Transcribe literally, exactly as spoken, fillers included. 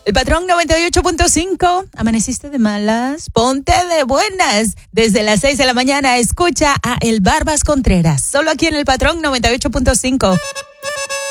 El Patrón noventa y ocho punto cinco. ¿Amaneciste de malas? Ponte de buenas. Desde las seis de la mañana escucha a El Barbas Contreras. Solo aquí en el Patrón noventa y ocho punto cinco.